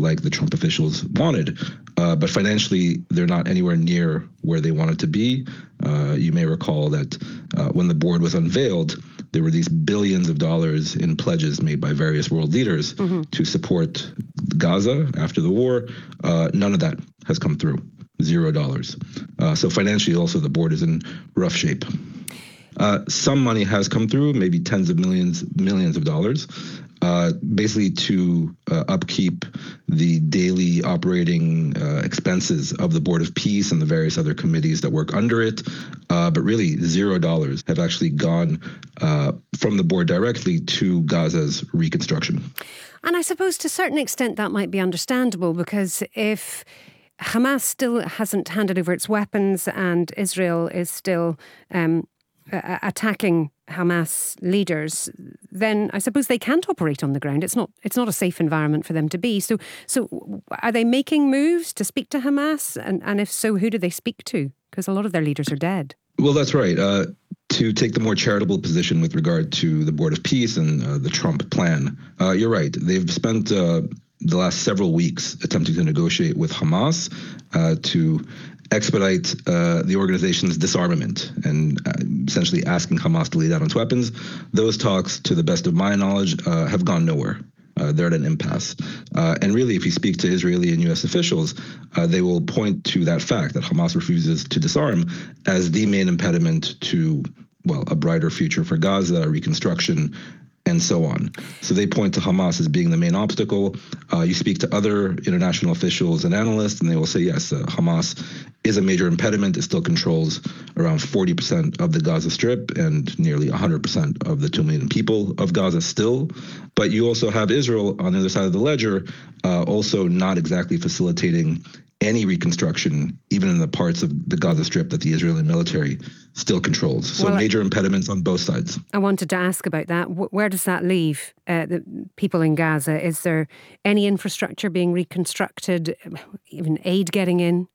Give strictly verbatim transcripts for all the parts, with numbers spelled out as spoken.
like the Trump officials wanted. Uh, but financially, they're not anywhere near where they wanted to be. Uh, you may recall that uh, when the board was unveiled, there were these billions of dollars in pledges made by various world leaders mm-hmm. to support Gaza after the war. Uh, none of that has come through. Zero dollars. Uh, so financially, also, the board is in rough shape. Uh, some money has come through, maybe tens of millions, millions of dollars, uh, basically to uh, upkeep the daily operating uh, expenses of the Board of Peace and the various other committees that work under it. Uh, but really, zero dollars have actually gone uh, from the board directly to Gaza's reconstruction. And I suppose to a certain extent that might be understandable, because if Hamas still hasn't handed over its weapons and Israel is still um, uh, attacking Hamas leaders, then I suppose they can't operate on the ground. It's not it's not a safe environment for them to be. So so are they making moves to speak to Hamas? And, and if so, who do they speak to? Because a lot of their leaders are dead. Well, that's right. Uh, to take the more charitable position with regard to the Board of Peace and uh, the Trump plan, uh, you're right. They've spent uh, the last several weeks attempting to negotiate with Hamas uh, to expedite uh, the organization's disarmament and uh, essentially asking Hamas to lay down its weapons. Those talks, to the best of my knowledge, uh, have gone nowhere. Uh, they're at an impasse. Uh, and really, if you speak to Israeli and U S officials, uh, they will point to that fact that Hamas refuses to disarm as the main impediment to, well, a brighter future for Gaza, reconstruction, and so on. So they point to Hamas as being the main obstacle. Uh, you speak to other international officials and analysts, and they will say, yes, uh, Hamas is a major impediment. It still controls around forty percent of the Gaza Strip and nearly one hundred percent of the two million people of Gaza still. But you also have Israel on the other side of the ledger, uh, also not exactly facilitating any reconstruction, even in the parts of the Gaza Strip that the Israeli military still controls. So well, major impediments on both sides. I wanted to ask about that. Where does that leave uh, the people in Gaza? Is there any infrastructure being reconstructed, even aid getting in?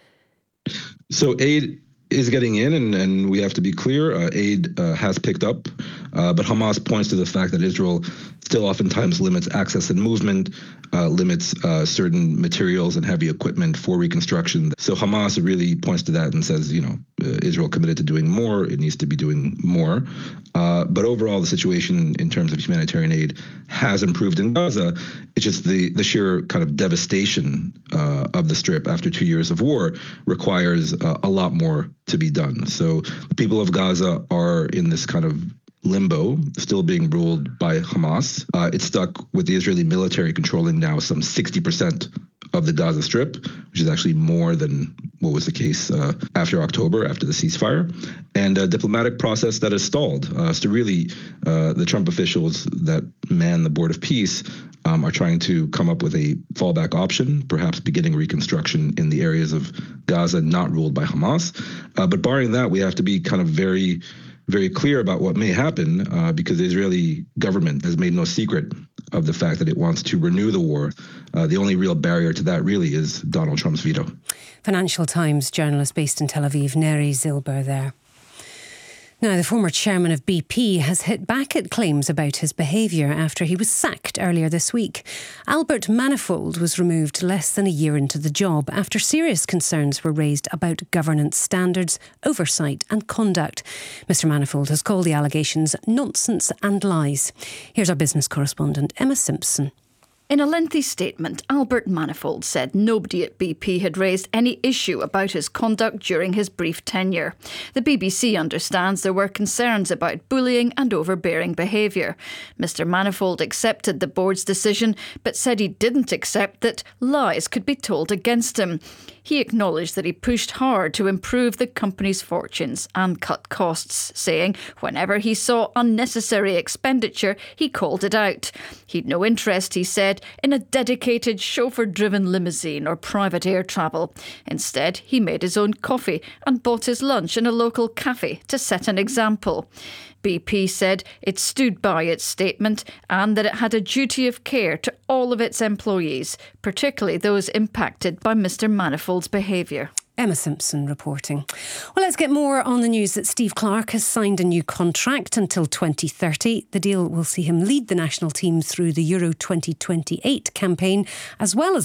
So aid is getting in, and, and we have to be clear, uh, aid uh, has picked up. Uh, but Hamas points to the fact that Israel still oftentimes limits access and movement, uh, limits uh, certain materials and heavy equipment for reconstruction. So Hamas really points to that and says, you know, uh, Israel committed to doing more. It needs to be doing more. Uh, but overall, the situation in terms of humanitarian aid has improved in Gaza. It's just the, the sheer kind of devastation uh, of the Strip after two years of war requires uh, a lot more to be done. So the people of Gaza are in this kind of limbo, still being ruled by Hamas. Uh, it's stuck with the Israeli military controlling now some sixty percent of the Gaza Strip, which is actually more than what was the case uh, after October, after the ceasefire, and a diplomatic process that has stalled. Uh, so really, uh, the Trump officials that man the Board of Peace um, are trying to come up with a fallback option, perhaps beginning reconstruction in the areas of Gaza not ruled by Hamas. Uh, but barring that, we have to be kind of very very clear about what may happen uh, because the Israeli government has made no secret of the fact that it wants to renew the war. Uh, the only real barrier to that really is Donald Trump's veto. Financial Times journalist based in Tel Aviv, Neri Zilber there. Now, the former chairman of B P has hit back at claims about his behaviour after he was sacked earlier this week. Albert Manifold was removed less than a year into the job after serious concerns were raised about governance standards, oversight and conduct. Mister Manifold has called the allegations nonsense and lies. Here's our business correspondent, Emma Simpson. In a lengthy statement, Albert Manifold said nobody at B P had raised any issue about his conduct during his brief tenure. The B B C understands there were concerns about bullying and overbearing behaviour. Mister Manifold accepted the board's decision, but said he didn't accept that lies could be told against him. He acknowledged that he pushed hard to improve the company's fortunes and cut costs, saying whenever he saw unnecessary expenditure, he called it out. He'd no interest, he said, in a dedicated chauffeur-driven limousine or private air travel. Instead, he made his own coffee and bought his lunch in a local cafe to set an example. B P said it stood by its statement and that it had a duty of care to all of its employees, particularly those impacted by Mister Manifold's behaviour. Emma Simpson reporting. Well, let's get more on the news that Steve Clarke has signed a new contract until twenty thirty. The deal will see him lead the national team through the Euro twenty twenty-eight campaign, as well as